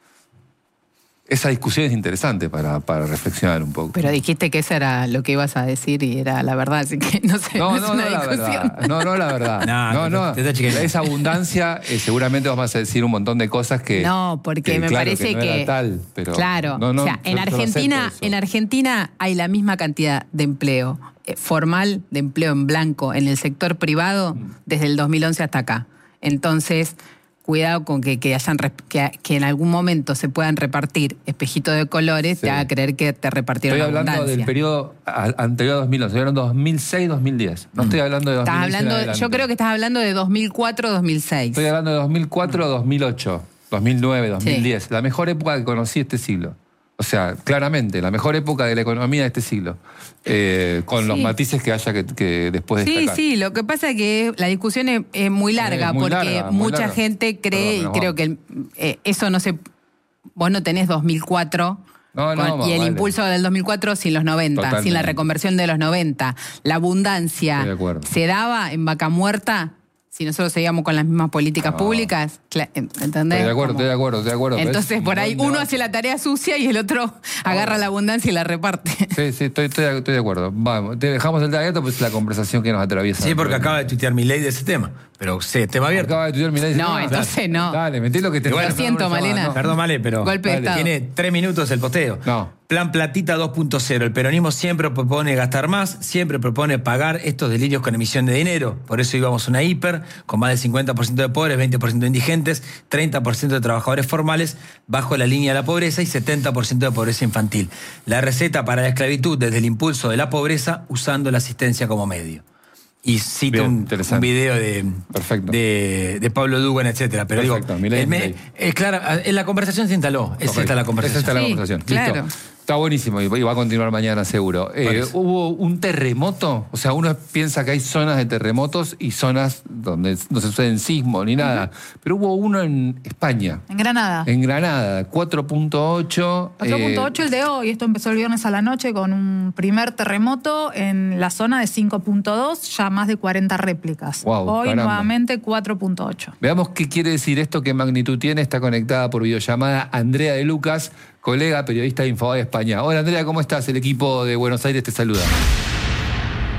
B: Esa discusión es interesante para, para reflexionar un poco.
D: Pero dijiste que eso era lo que ibas a decir y era la verdad, así que no sé,
B: No,
D: no,
B: no,
D: es una
B: no la
D: discusión.
B: verdad. No, no la verdad.
C: No,
B: No,
C: te-
B: no.
C: te está chiqueando.
B: Esa abundancia, eh, seguramente vamos a decir un montón de cosas que.
D: No, porque
B: que,
D: me
B: claro,
D: parece
B: que. No
D: que.
B: era tal, pero
D: claro.
B: no, no,
D: o sea, en
B: yo- yo no
D: Argentina,
B: acepto eso.
D: en Argentina hay la misma cantidad de empleo eh, formal, de empleo en blanco en el sector privado desde el dos mil once hasta acá. Entonces, cuidado con que, que, hayan, rep- que, que en algún momento se puedan repartir espejitos de colores,
B: Sí.
D: te haga creer que te repartieron
B: Estoy hablando
D: abundancia.
B: del periodo a- anterior a dos mil once, estoy hablando de dos mil seis dos mil diez. No estoy hablando de dos mil
D: Estás
B: diez en
D: hablando,
B: adelante.
D: yo creo que estás hablando de dos mil cuatro dos mil seis.
B: Estoy hablando de dos mil cuatro dos mil ocho, dos mil nueve dos mil diez.
D: Sí.
B: La mejor época que conocí este siglo. O sea, claramente, la mejor época de la economía de este siglo. Eh, con los
D: Sí.
B: matices que haya que, que después
D: Sí,
B: destacar.
D: sí, lo que pasa es que la discusión es, es muy larga
B: Es muy
D: porque
B: larga, muy
D: mucha
B: larga.
D: gente cree,
B: Perdón,
D: y creo
B: nos
D: que el- eh, eso no se... Vos no tenés dos mil cuatro
B: No, no,
D: con- y el
B: vale.
D: impulso del dos mil cuatro sin los noventa,
B: Totalmente.
D: sin la reconversión de los noventa. La abundancia
B: Estoy de acuerdo.
D: se daba en vaca muerta si nosotros seguíamos con las mismas políticas
B: No.
D: públicas. Cla- ¿Entendés?
B: Estoy de acuerdo,
D: Como-
B: estoy de acuerdo, estoy de acuerdo. pero
D: Entonces,
B: es
D: por
B: un
D: ahí
B: buen
D: uno
B: debate.
D: hace la tarea sucia y el otro agarra la abundancia y la reparte.
B: Sí, sí, estoy, estoy, estoy de acuerdo. Vamos, te dejamos el tema abierto, pues es la conversación que nos atraviesa.
C: Sí, porque acaba de tuitear Milei de ese tema. Pero sí, tema abierto.
B: Acaba de tuitear Milei.
D: No, entonces no.
B: Dale, metí lo que te
C: Igual,
D: Lo siento, Malena.
C: Perdón, Male, pero
D: Golpe de
B: Dale.
D: Estado.
C: tiene tres minutos el posteo.
B: No.
C: Plan Platita dos punto cero. El peronismo siempre propone gastar más, siempre propone pagar estos delirios con emisión de dinero. Por eso íbamos a una hiper, con más del cincuenta por ciento de pobres, veinte por ciento de indigentes, treinta por ciento de trabajadores formales bajo la línea de la pobreza y setenta por ciento de pobreza infantil. La receta para la esclavitud desde el impulso de la pobreza usando la asistencia como medio. Y cito
B: Bien,
C: un,
B: interesante.
C: un video de,
B: Perfecto.
C: de, de Pablo Dugan, etcétera. Pero
B: Perfecto,
C: digo,
B: Milei,
C: el me-
B: Milei.
C: es claro, en la conversación se instaló. Es
B: Correcto.
C: esta la conversación.
B: Es esta la
D: Sí,
B: conversación.
D: claro.
B: Listo. Está buenísimo y va a continuar mañana seguro. Eh,
C: Parece.
B: hubo un terremoto, o sea, uno piensa que hay zonas de terremotos y zonas donde no se suceden sismos ni nada, pero hubo uno en España,
E: En Granada.
B: en Granada, cuatro punto ocho.
E: cuatro punto
B: eh,
E: ocho el de hoy, esto empezó el viernes a la noche con un primer terremoto en la zona de cinco punto dos, ya más de cuarenta réplicas.
B: Guau,
E: hoy
B: caramba.
E: nuevamente cuatro punto ocho.
B: Veamos qué quiere decir esto, qué magnitud tiene. Está conectada por videollamada Andrea de Lucas, colega periodista de Infobae España. Hola Andrea, ¿cómo estás? El equipo de Buenos Aires te saluda.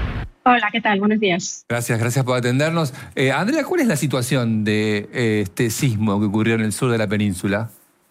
F: Hola, ¿qué tal? Buenos días.
B: Gracias, gracias por atendernos. Eh, Andrea, ¿cuál es la situación de eh, este sismo que ocurrió en el sur de la península?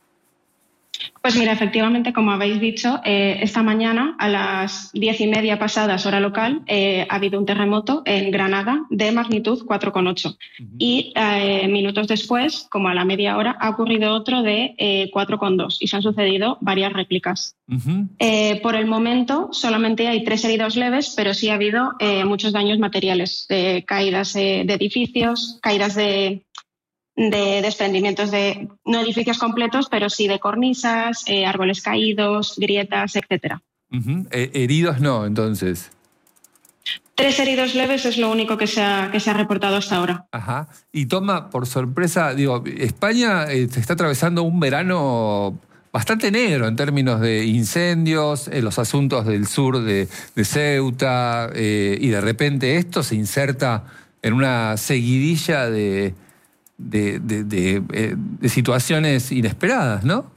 F: Pues mira, efectivamente, como habéis dicho, eh, esta mañana a las diez y media pasadas hora local eh, ha habido un terremoto en Granada de magnitud cuatro coma ocho. Uh-huh. Y eh, minutos después, como a la media hora, ha ocurrido otro de eh, cuatro coma dos y se han sucedido varias réplicas. Uh-huh. Eh, por el momento solamente hay tres heridos leves, pero sí ha habido eh, muchos daños materiales, eh, caídas eh, de edificios, caídas de... de desprendimientos de, no edificios completos, pero sí de cornisas, eh, árboles caídos, grietas, etcétera.
B: Uh-huh. Eh, heridos no, entonces.
F: Tres heridos leves es lo único que se ha, que se ha reportado hasta ahora.
B: Ajá. Y toma por sorpresa, digo, España eh, está atravesando un verano bastante negro en términos de incendios, eh, los asuntos del sur de, de Ceuta, eh, y de repente esto se inserta en una seguidilla de... De, de, de, de situaciones inesperadas, ¿no?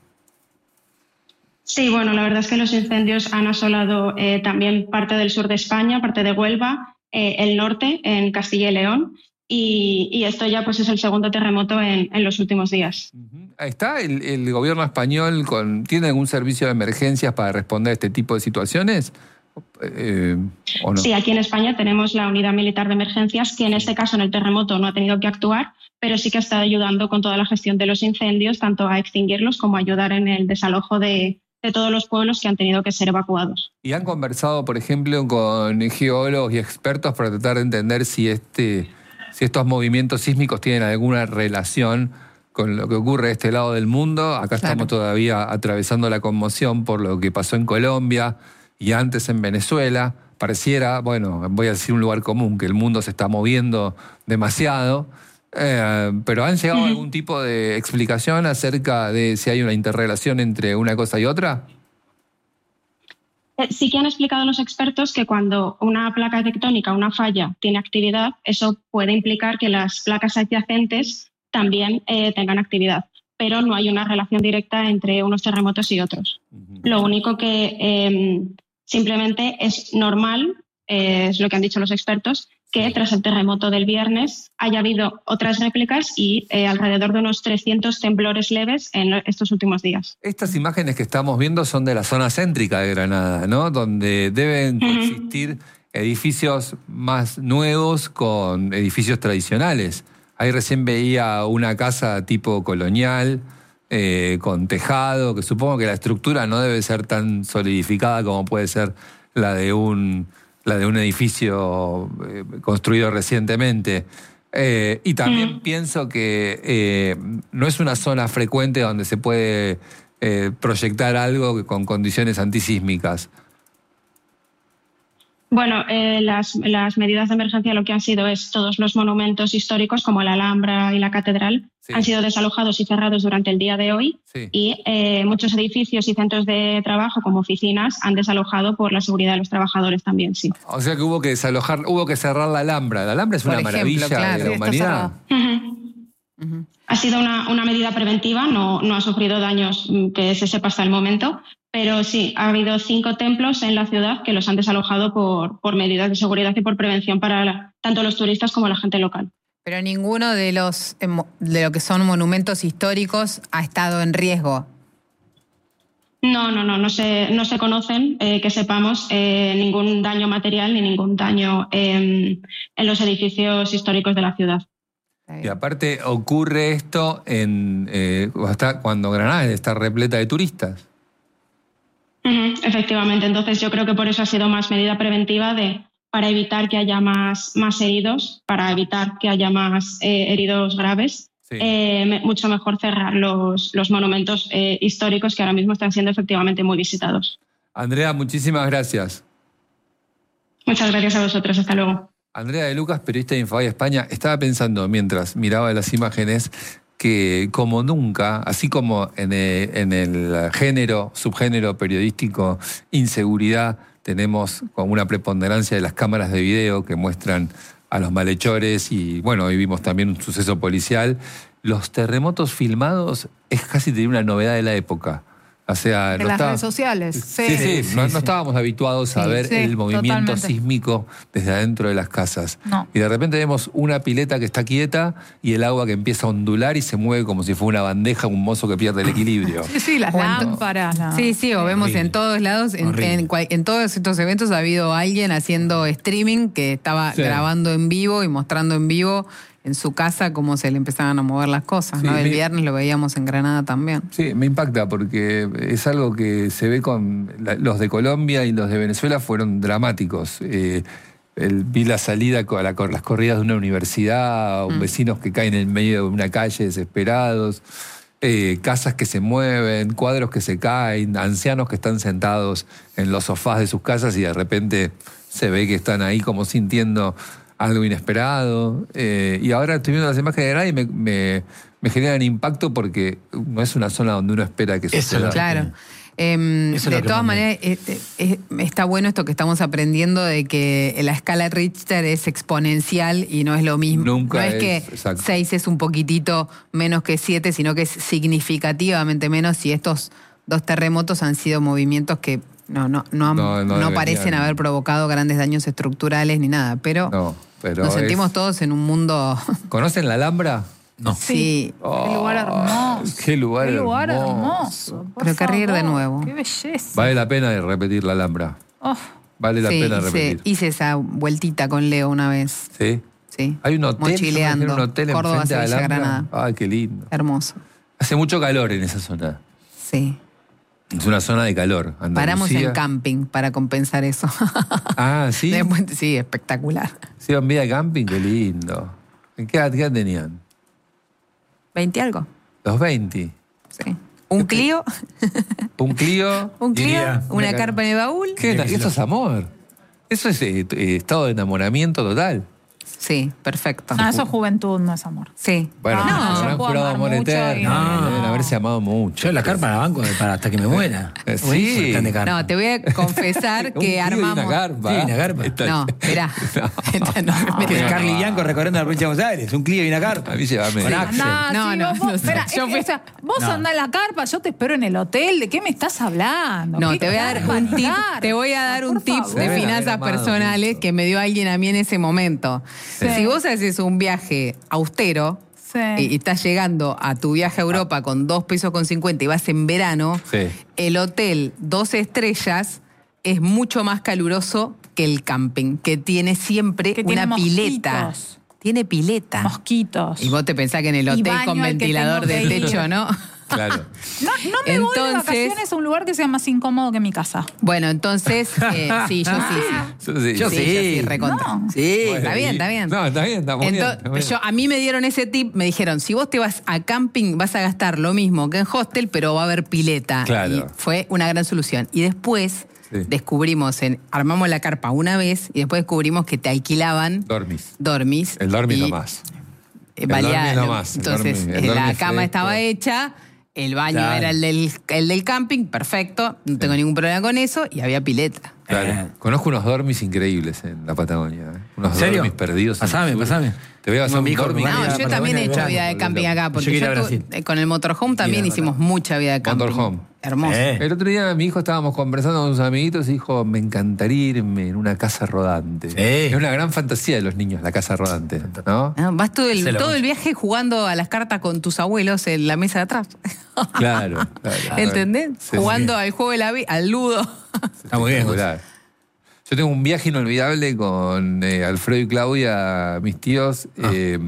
F: Sí, bueno, la verdad es que los incendios han asolado eh, también parte del sur de España, parte de Huelva, eh, el norte, en Castilla y León, y, y esto ya pues es el segundo terremoto en, en los últimos días.
B: Uh-huh. ¿Está el, el gobierno español, con, tiene algún servicio de emergencias para responder a este tipo de situaciones? Eh, ¿o no?
F: Sí, aquí en España tenemos la Unidad Militar de Emergencias, que en este caso en el terremoto no ha tenido que actuar, pero sí que ha estado ayudando con toda la gestión de los incendios, tanto a extinguirlos como a ayudar en el desalojo de, de todos los pueblos que han tenido que ser evacuados.
B: ¿Y han conversado, por ejemplo, con geólogos y expertos para tratar de entender si, este, si estos movimientos sísmicos tienen alguna relación con lo que ocurre de este lado del mundo? Acá claro. Estamos todavía atravesando la conmoción por lo que pasó en Colombia y antes en Venezuela. Pareciera, bueno, voy a decir un lugar común, que el mundo se está moviendo demasiado. Eh, pero ¿han llegado a algún tipo de explicación acerca de si hay una interrelación entre una cosa y otra?
F: Sí que han explicado los expertos que cuando una placa tectónica, una falla, tiene actividad, eso puede implicar que las placas adyacentes también eh, tengan actividad, pero no hay una relación directa entre unos terremotos y otros. Uh-huh. Lo único que eh, simplemente es normal, eh, es lo que han dicho los expertos, que tras el terremoto del viernes haya habido otras réplicas y eh, alrededor de unos trescientos temblores leves en estos últimos días.
B: Estas imágenes que estamos viendo son de la zona céntrica de Granada, ¿no? Donde deben coexistir uh-huh. edificios más nuevos con edificios tradicionales. Ahí recién veía una casa tipo colonial, eh, con tejado, que supongo que la estructura no debe ser tan solidificada como puede ser la de un... la de un edificio eh, construido recientemente. Eh, y también mm. pienso que eh, no es una zona frecuente donde se puede eh, proyectar algo con condiciones antisísmicas.
F: Bueno, eh, las, las medidas de emergencia lo que han sido es todos los monumentos históricos como la Alhambra y la Catedral sí. han sido desalojados y cerrados durante el día de hoy sí. y eh, muchos edificios y centros de trabajo como oficinas han desalojado por la seguridad de los trabajadores también, sí.
B: O sea que hubo que desalojar, hubo que cerrar la Alhambra. La Alhambra es por una ejemplo, maravilla claro, de la humanidad.
F: Uh-huh. Uh-huh. Ha sido una, una medida preventiva, no, no ha sufrido daños que se sepa hasta el momento, pero sí, ha habido cinco templos en la ciudad que los han desalojado por, por medidas de seguridad y por prevención para la, tanto los turistas como la gente local.
D: Pero ninguno de los de lo que son monumentos históricos ha estado en riesgo.
F: No, no, no, no se, no se conocen, eh, que sepamos, eh, ningún daño material ni ningún daño eh, en los edificios históricos de la ciudad.
B: Y aparte ocurre esto en eh, cuando Granada está repleta de turistas.
F: Uh-huh, efectivamente, entonces yo creo que por eso ha sido más medida preventiva de para evitar que haya más, más heridos, para evitar que haya más eh, heridos graves. Sí. Eh, me, mucho mejor cerrar los, los monumentos eh, históricos que ahora mismo están siendo efectivamente muy visitados.
B: Andrea, muchísimas gracias.
F: Muchas gracias a vosotros, hasta luego.
B: Andrea de Lucas, periodista de Infobae España, estaba pensando mientras miraba las imágenes que como nunca, así como en el, en el género, subgénero periodístico inseguridad, tenemos como una preponderancia de las cámaras de video que muestran a los malhechores y bueno, hoy vimos también un suceso policial. Los terremotos filmados es casi una novedad de la época. O sea,
E: De
B: no
E: las
B: está-
E: redes sociales. Sí,
B: Sí, sí,
C: sí,
B: no,
C: sí.
B: no estábamos habituados a
E: Sí,
B: ver
E: sí,
B: el movimiento
E: totalmente.
B: sísmico desde adentro de las casas.
E: No.
B: Y de repente vemos una pileta que está quieta y el agua que empieza a ondular y se mueve como si fuera una bandeja, un mozo que pierde el equilibrio.
E: Sí, sí, las
D: Cuando-
E: lámparas. la-
D: Sí, sí, o vemos
C: Horrible.
D: en todos lados, en,
C: Horrible.
D: en cual- en todos estos eventos ha habido alguien haciendo streaming que estaba
B: Sí.
D: grabando en vivo y mostrando en vivo en su casa cómo se le empezaban a mover las cosas,
B: Sí,
D: ¿no? El
B: mi-
D: viernes lo veíamos en Granada también.
B: Sí, me impacta porque es algo que se ve con la- los de Colombia y los de Venezuela fueron dramáticos. Eh, el- vi la salida con, la- con las corridas de una universidad, o vecinos que caen en el medio de una calle desesperados, eh, casas que se mueven, cuadros que se caen, ancianos que están sentados en los sofás de sus casas y de repente se ve que están ahí como sintiendo algo inesperado. Eh, y ahora estoy viendo las imágenes de Granada y me, me, me generan impacto porque no es una zona donde uno espera que
C: Eso es
B: suceda.
C: lo que-
D: Claro. Em,
C: Eso es lo
D: de
C: que
D: todas
C: más me-
D: maneras, eh, eh, eh, está bueno esto que estamos aprendiendo de que la escala Richter es exponencial y no es lo mismo.
B: Nunca
D: no es,
B: es,
D: que
B: exacto.
D: seis es un poquitito menos que siete, sino que es significativamente menos y estos dos terremotos han sido movimientos que no, no, no, han-
B: No, no
D: no
B: deberían.
D: parecen haber provocado grandes daños estructurales ni nada, pero,
B: No, pero
D: nos sentimos
B: es-
D: todos en un mundo...
B: ¿Conocen la Alhambra?
C: No.
D: sí.
E: Qué lugar hermoso.
B: Qué lugar
E: Qué lugar
B: hermoso.
E: hermoso. por
D: Pero querría ir de
E: favor.
D: nuevo.
E: Qué belleza.
B: Vale la pena de repetir la Alhambra.
E: Oh,
B: Vale la
D: Sí,
B: pena
D: hice,
B: repetir.
D: hice esa vueltita con Leo una vez.
B: ¿Sí?
D: Sí.
B: Hay un hotel,
D: Mochileando.
B: yo me imagino un hotel
D: Córdoba,
B: enfrente de
D: Sevilla,
B: Alhambra.
D: Granada.
B: Ay, qué lindo.
D: Hermoso.
B: Hace mucho calor en esa zona.
D: Sí.
B: Es una zona de calor. Andalucía.
D: Paramos en camping para compensar eso.
B: Ah, ¿sí?
D: Después- sí, espectacular.
B: ¿Se iban vida de camping? Qué lindo. ¿En qué edad, qué edad tenían?
D: ¿veinte algo?
B: Los veinte.
D: Sí. ¿Un Clio?
B: Un Clio.
D: ¿Un Clio?
C: Diría,
D: ¿Una
B: una
D: carpa en el baúl?
B: ¿Qué? Eso es amor. Eso es eh, eh, estado de enamoramiento total.
D: Sí, perfecto.
E: no, eso es juventud, no es amor.
D: Sí.
B: Bueno,
E: No,
B: no,
E: yo
B: habrán
E: puedo
B: jurado
E: amar
B: amor
E: mucho
B: eterno.
E: y
C: no.
B: Deben haberse amado mucho.
C: Yo la carpa la banco para hasta que me muera.
B: Eh, sí.
C: Buenísimo el plan de carpa.
D: No, te voy a confesar
B: Un
D: que
B: Clio y
D: armamos...
B: una carpa.
C: Sí, una carpa.
B: Está-
D: No, esperá. Esta no,
C: Que es
D: mirá.
C: Carly Bianco recorriendo la provincia de Buenos Aires. Un Clio y una carpa.
B: A mí llévame.
C: Con Axel.
E: Andá,
D: No,
E: sí,
D: no,
E: vos, vos-
D: no sé.
E: espera,
D: Yo
E: es-
D: fui-
E: o sea, vos
C: No.
E: andás en la carpa, yo te espero en el hotel. ¿De qué me estás hablando?
D: No,
E: ¿Qué
D: te voy a dar
E: carpa
D: un
E: ni
D: tip,
E: carpa?
D: te voy a dar
E: Por
D: un tip
E: favor.
D: de
B: Deben haber
D: finanzas
B: amado
D: personales
B: mucho.
D: que me dio alguien a mí en ese momento.
E: Sí.
D: Si vos haces un viaje austero
E: Sí.
D: y estás llegando a tu viaje a Europa con dos pesos con cincuenta y vas en verano,
B: Sí.
D: el hotel dos estrellas es mucho más caluroso que el camping, que tiene siempre
E: Que tiene
D: una pileta.
E: mosquitos.
D: Tiene pileta.
E: Mosquitos.
D: Y vos te pensás que en el
E: Y
D: hotel
E: baño
D: con
E: al que
D: ventilador de
E: tengo que ir.
D: techo, ¿no?
B: Claro.
E: No, no me voy de
D: Entonces-
E: vacaciones a un lugar que sea más incómodo que mi casa.
D: Bueno, entonces, eh, sí, yo sí, sí.
B: Yo sí.
C: Yo
D: Sí,
C: sí.
D: yo sí, recontra.
E: No.
C: Sí.
D: Está bien, está bien.
B: No, está bien, está muy bien,
D: Entonces,
B: está muy bien.
D: yo, a mí me dieron ese tip, me dijeron, si vos te vas a camping vas a gastar lo mismo que en hostel, pero va a haber pileta.
B: Claro.
D: Y fue una gran solución. Y después
B: Sí.
D: descubrimos, en, armamos la carpa una vez y después descubrimos que te alquilaban
B: Dormis.
D: dormis.
B: El dormis
D: y,
B: nomás.
D: eh,
B: El
D: valía-
B: dormis nomás, el
D: Entonces,
B: dormis- el
D: eh, la
B: dormis
D: cama
B: fresco.
D: estaba hecha, el baño
C: Claro.
D: era el del, el del camping, perfecto, no tengo ningún problema con eso, y había pileta.
B: Claro.
C: Eh.
B: Conozco unos dormis increíbles en la Patagonia. ¿eh? Unos
C: ¿En serio?
B: dormis perdidos. en el
C: Pasame,
B: sur.
C: pasame.
B: Te voy a hacer
C: Tengo
B: un
C: mi hijo
B: dormis.
C: que va a
D: No,
C: ir a
D: yo
C: la
D: también he
C: Patagonia
D: hecho
C: de
D: vida de
B: verano,
D: camping acá, porque
C: Yo quiero
D: yo
C: ir a
D: tu-
C: Brasil.
D: eh, con el motorhome también
C: Ir a
D: hicimos mucha vida de camping.
B: Motorhome.
D: Hermoso.
C: Eh.
B: El otro día mi hijo estábamos conversando con sus amiguitos y dijo, me encantaría irme en una casa rodante.
C: Sí.
B: Es una gran fantasía de los niños, la casa rodante, ¿no?
D: Ah, vas todo el,
C: Se lo-
D: todo el viaje jugando a las cartas con tus abuelos en la mesa de atrás.
B: Claro. claro.
D: ¿Entendés?
B: Sí,
D: Jugando al juego de la vida, al ludo.
C: Está muy bien.
B: Espectacular. Yo tengo un viaje inolvidable con eh, Alfredo y Claudia, mis tíos,
C: Ah.
B: eh,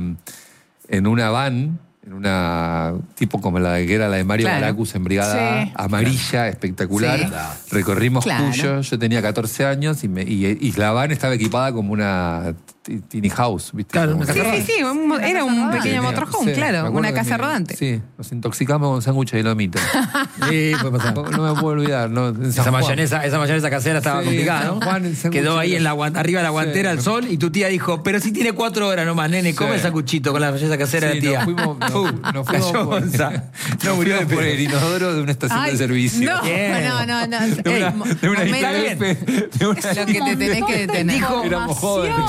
B: en una van, en una tipo como la que era la de Mario
D: Claro.
B: Baracus en Brigada
E: Sí.
B: A, amarilla, espectacular.
D: Sí.
B: Recorrimos
D: Claro.
B: Cuyo, yo tenía catorce años y, me- y, y la van estaba equipada como una t- tiny house, ¿viste?
C: Claro,
B: Como-
C: una
D: Sí,
C: casa
D: sí, sí, un- era un
E: rodante.
D: pequeño
B: Sí,
D: motorhome,
B: sí, me
D: claro,
B: acuerdo
D: una
B: que
D: casa
B: me-
D: rodante.
B: Sí, nos intoxicamos con sándwiches de lomita.
C: Sí, puede pasar.
B: No, no me puedo olvidar, ¿no? En San
C: Esa
B: Juan.
C: mayonesa, esa mayonesa casera estaba
B: Sí,
C: complicada,
B: San
C: ¿no?
B: Juan, el sanguchito.
C: Quedó ahí en la, guan- arriba de la guantera
B: Sí.
C: al sol y tu tía dijo, pero si tiene cuatro horas nomás, nene, come
B: Sí.
C: el sanguchito con la mayonesa casera
B: Sí,
C: de tía.
B: nos fuimos, nos,
C: Pum,
B: nos fuimos
C: cayó
B: por,
C: onza.
B: no murió
C: de
B: por
C: pedo.
B: el inodoro de una estación
D: Ay,
B: de servicio.
D: No,
C: Bien.
D: no, no, no.
B: De una,
D: Ey, mo-
B: de una
D: momento-
B: I P F, de una-
D: Lo que te tenés que detener.
C: Dijo-
B: Éramos jóvenes.
C: Escuchame,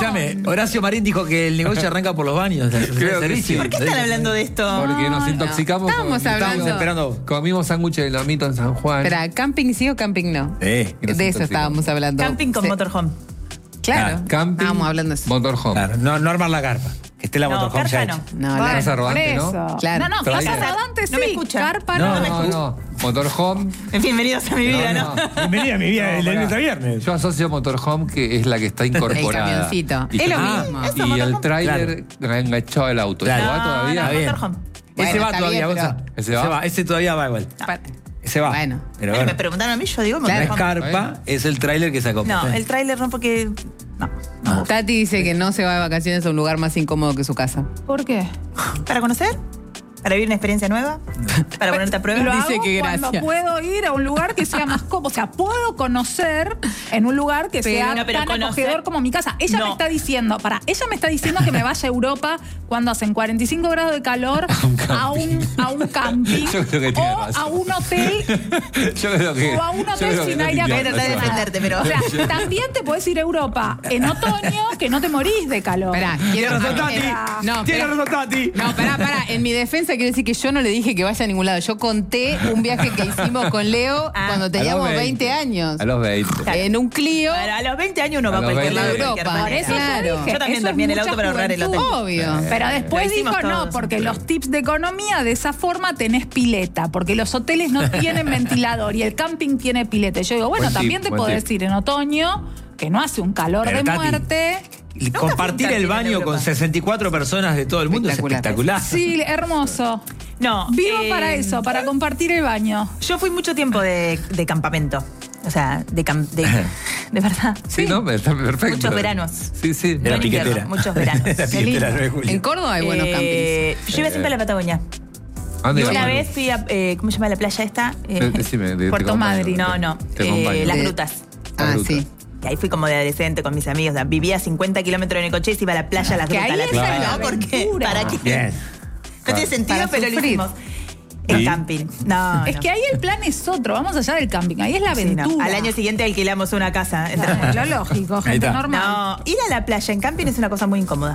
C: Horacio Marín dijo que el negocio arranca por los baños.
B: Creo que sí.
G: ¿Por qué están hablando de esto?
B: Porque nos
D: No,
B: intoxicamos.
D: no. Estábamos
B: con-
D: hablando.
C: Estamos esperando.
B: Comimos sándwiches de lomito en San Juan.
D: Espera, ¿camping sí o camping no?
C: Eh,
B: Y nos
D: De eso
B: intoxicamos.
D: estábamos hablando.
G: Camping con
D: Sí.
G: motorhome.
D: Claro.
C: Ah,
B: Camping,
D: Estábamos hablando de eso.
B: motorhome.
C: claro, no, no armar la carpa. Que esté la
G: No,
C: motorhome ya
G: carpa
C: hecha.
G: no.
D: No,
E: Bueno,
D: la-
B: Casa rodante,
E: por
B: ¿no?
E: eso.
D: Claro.
E: No, no,
B: Trailer.
E: casa rodante sí.
G: No me escucha.
E: Carpa
C: No,
E: no.
B: No, no. Motorhome.
G: Bienvenidos a mi vida, ¿no?
C: Bienvenida a mi vida el
B: pará.
C: lunes a viernes.
B: Yo asocio motorhome que es la que está incorporada.
D: El camioncito.
B: Y
D: Es lo
B: que-
D: mismo.
G: Eso,
B: Y el
G: motorhome.
B: tráiler enganchado al auto.
C: Claro.
B: ¿Eso va
G: No,
B: todavía?
G: no,
C: Está bien.
G: motorhome.
D: Bueno,
C: ese va
D: está
C: todavía,
D: bien, pero-
C: Gonza.
B: ¿Ese va?
C: Ese todavía va igual.
D: Pa-
C: Ese va.
D: Bueno.
C: Pero
G: Ay,
C: bueno.
G: me preguntaron a mí, yo digo
C: No es
G: motorhome.
C: carpa, es el tráiler que sacó.
G: No, el tráiler no porque... No.
C: No.
D: Tati dice que no se va de vacaciones a un lugar más incómodo que su casa.
E: ¿Por qué?
G: ¿Para conocer? ¿Para vivir una experiencia nueva? ¿Para ponerte a prueba?
E: Lo
D: Dice
E: hago
D: que
E: cuando
D: gracias.
E: puedo ir a un lugar que sea más cómodo. O sea, puedo conocer en un lugar que
D: Pero-
E: sea
G: No, pero
E: tan
G: conocer-
E: acogedor como mi casa. Ella
G: No.
E: me está diciendo, para, ella me está diciendo que me vaya a Europa cuando hacen cuarenta y cinco grados de calor a un, a un camping
B: Yo creo que tiene
E: o
B: razón.
E: a un hotel
B: Yo creo que.
E: o a un
B: yo
E: hotel
B: creo que
E: sin
B: no
E: aire
B: tiene
G: Voy a tratar de
B: razón.
G: defenderte, pero...
E: O sea, también te puedes ir a Europa en otoño que no te morís de calor.
D: Esperá, quiero
C: Tiene razón, Tati.
D: eh, No,
C: Tiene
D: esperá.
C: razón, Tati.
D: No, pará, pará. En mi defensa quiero decir que yo no le dije que vaya a ningún lado. Yo conté un viaje que hicimos con Leo
G: Ah.
D: cuando teníamos
B: A los
D: veinte años.
B: A los veinte.
D: En un Clio.
G: Bueno, a los veinte años uno
B: A
G: va a
B: los
G: cualquier
B: veinte.
G: lado de cualquier
D: Europa.
G: manera.
E: Por eso
D: Claro.
E: yo dije,
G: Yo también
E: eso es
G: dormí en el
E: mucha
G: auto para ahorrar el
E: juventud.
G: hotel.
D: Obvio.
E: Pero después
G: Lo hicimos
E: dijo no,
G: todos.
E: porque los tips de economía de esa forma tenés pileta, porque los hoteles no tienen ventilador y el camping tiene pileta. Y yo digo, bueno,
B: Buen tip,
E: también te
B: buen
E: podés
B: tip.
E: ir en otoño, que no hace un calor
C: Pero,
E: de
C: Tati,
E: muerte.
C: Y compartir
G: fui
C: el
G: en
C: baño
G: Europa.
C: con sesenta y cuatro personas de todo el mundo
D: Espectacular.
C: es espectacular.
E: Sí, hermoso.
G: No.
E: Vivo
G: eh,
E: para eso, para compartir el baño.
G: Yo fui mucho tiempo de, de campamento. O sea, de, cam- de, de verdad.
B: Sí, ¿no? Está perfecto.
G: Muchos veranos.
B: Sí, sí.
C: De la
G: No en invierno,
C: piquetera.
G: muchos veranos.
C: La
G: Qué
C: piquetera
G: lindo.
C: nueve de julio.
D: En Córdoba hay buenos
G: Eh, yo iba siempre a la Patagonia.
B: ¿A dónde
G: Y
B: vas,
G: una
B: Manu?
G: vez fui a, eh, ¿cómo se llama la playa esta? Eh,
B: Eh, decime, de- te
E: Puerto
B: acompaño.
E: Madryn.
G: no, no.
B: Te
G: eh,
B: acompaño.
G: las
D: De-
G: grutas.
D: Ah,
B: Ruta.
D: sí.
G: Y ahí fui como de adolescente con mis amigos. O sea, vivía a cincuenta kilómetros en el coche y se iba a la playa a las
E: Que
G: grutas.
E: ahí
G: La
E: esa
G: gruta,
E: es la
G: ¿no? ¿Por qué?
E: aventura.
G: ¿Para qué?
C: Bien.
G: No tiene sentido,
D: Para
G: pero lo
D: sufrir.
G: hicimos. El
B: ¿Y?
G: camping. No,
E: Es
G: no.
E: que ahí el plan es otro, vamos allá del camping, ahí es la
G: Sí, no.
E: aventura.
G: Al año siguiente alquilamos una casa. entre-
E: Claro, lo lógico,
C: Ahí
E: gente
C: está.
E: normal.
G: No, ir a la playa en camping es una cosa muy incómoda.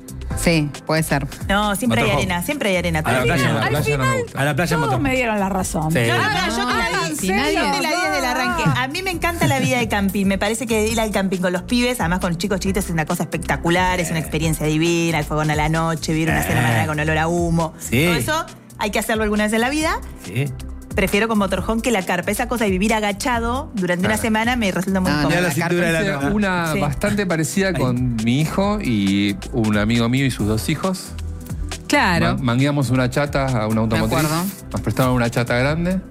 D: Sí, puede ser.
G: No, siempre hay
B: Motorhome.
G: arena, siempre hay arena.
C: A la
G: Al
C: playa
G: final-
C: no.
B: La
E: Al
B: playa no me
E: final,
B: gusta.
C: A la playa
E: todos
C: motor.
E: me dieron la razón.
C: Sí.
G: No, no,
E: Ah,
G: no, yo te la
E: ah,
G: di.
D: si
G: Yo
D: nadie-
G: te la di desde el arranque. A mí me encanta la vida de camping. Me parece que ir al camping con los pibes, además con chicos chiquitos, es una cosa espectacular, es una experiencia divina, el fogón a la noche, vivir una cena mañana con olor a humo.
C: Sí.
G: Todo eso hay que hacerlo alguna vez en la vida.
C: Sí.
G: Prefiero con motorhome que la carpa. Esa cosa de vivir agachado durante una semana me resulta muy
D: No, no,
G: incómoda.
C: Ya la
D: la
C: cintura de la
B: Hice
C: nona.
B: una
G: Sí.
B: bastante parecida con mi hijo y un amigo mío y sus dos hijos.
D: Claro.
B: Ma- mangueamos una chata a una automotriz.
D: acuerdo.
B: Nos prestaron una chata grande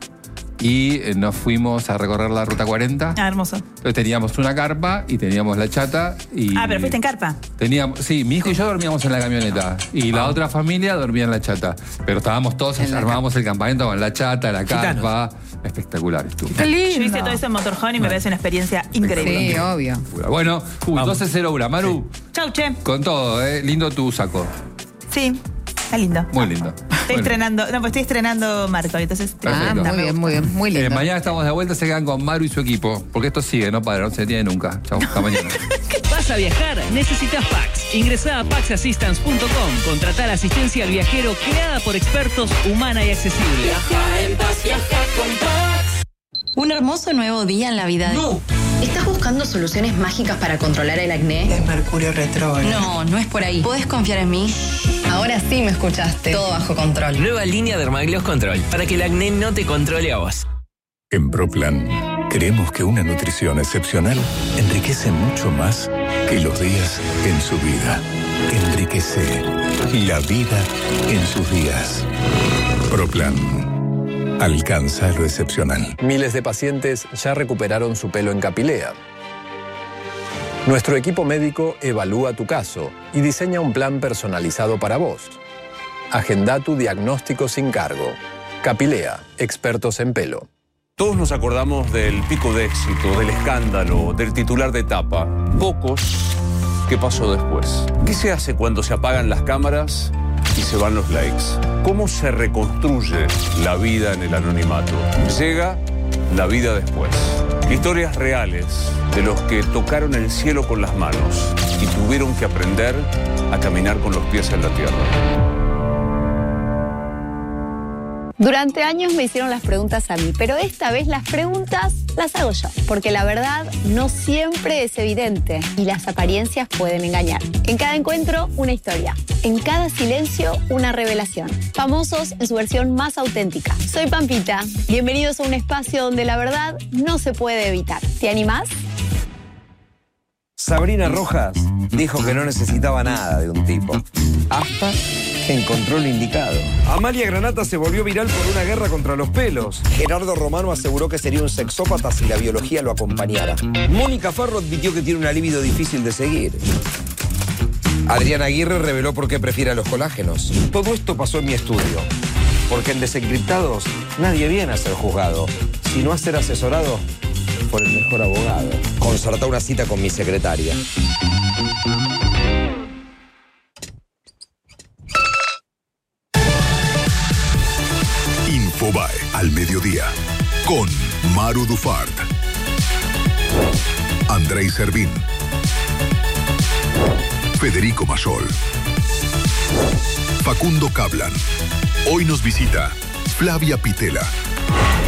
B: y eh, nos fuimos a recorrer la ruta cuarenta.
G: Ah, hermoso.
B: Entonces teníamos una carpa y teníamos la chata y.
G: Ah, pero fuiste en carpa.
B: Teníamos, sí, mi hijo y yo dormíamos en la camioneta y la otra familia dormía en la chata. Pero estábamos todos,
D: En la
B: armábamos el campamento con la chata, la
C: Gitanos.
B: carpa. Espectacular estuvo.
E: Qué lindo.
G: Yo hice todo eso en motorhome y me parece una experiencia increíble.
D: Sí, obvio.
B: Bueno, uy,
C: Vamos.
B: doce cero uno. Maru,
G: Chau, che.
B: con todo, ¿eh? Lindo tu saco.
G: Sí, está lindo.
B: Muy lindo.
G: Estoy
B: Bueno.
G: estrenando, no, pues estoy estrenando Marco, entonces.
D: Ah,
B: Perfecto.
D: muy bien, muy bien. Muy
B: Eh,
D: lindo.
B: mañana estamos de vuelta, se quedan con Maru y su equipo. Porque esto sigue, no para, no se detiene nunca. Chau, hasta mañana.
H: ¿Vas a viajar? Necesitas Pax. Ingresá a pax assistance punto com. Contratá la asistencia al viajero creada por expertos, humana y accesible.
I: Un hermoso nuevo día en la vida de...
J: No. ¿Estás buscando soluciones mágicas para controlar el acné?
K: Es Mercurio retrógrado.
I: No, no es por ahí. ¿Podés confiar en mí?
J: Ahora sí me escuchaste. Todo bajo control.
L: Nueva línea Dermagloss Control, para que el acné no te controle a vos.
M: En ProPlan, creemos que una nutrición excepcional enriquece mucho más que los días en su vida. Enriquece la vida en sus días. ProPlan. Alcanza lo excepcional.
N: Miles de pacientes ya recuperaron su pelo en Capilea. Nuestro equipo médico evalúa tu caso y diseña un plan personalizado para vos. Agenda tu diagnóstico sin cargo. Capilea, expertos en pelo.
O: Todos nos acordamos del pico de éxito, del escándalo, del titular de etapa. Pocos, ¿qué pasó después? ¿Qué se hace cuando se apagan las cámaras y se van los likes? ¿Cómo se reconstruye la vida en el anonimato? Llega la vida después. Historias reales de los que tocaron el cielo con las manos y tuvieron que aprender a caminar con los pies en la tierra.
K: Durante años me hicieron las preguntas a mí, pero esta vez las preguntas las hago yo, porque la verdad no siempre es evidente y las apariencias pueden engañar. En cada encuentro, una historia. En cada silencio, una revelación. Famosos en su versión más auténtica. Soy Pampita. Bienvenidos a un espacio donde la verdad no se puede evitar. ¿Te animás?
P: Sabrina Rojas dijo que no necesitaba nada de un tipo, hasta que encontró lo indicado.
Q: Amalia Granata se volvió viral por una guerra contra los pelos.
P: Gerardo Romano aseguró que sería un sexópata si la biología lo acompañara.
Q: Mónica Farro admitió que tiene una libido difícil de seguir.
P: Adriana Aguirre reveló por qué prefiere a los colágenos.
Q: Todo esto pasó en mi estudio, porque en Desencriptados nadie viene a ser juzgado, sino a ser asesorado por el mejor abogado.
P: Concertá una cita con mi secretaria.
R: Infobae al mediodía con Maru Dufart, Andrei Servín, Federico Masol, Facundo Cablan. Hoy nos visita Flavia Pitela.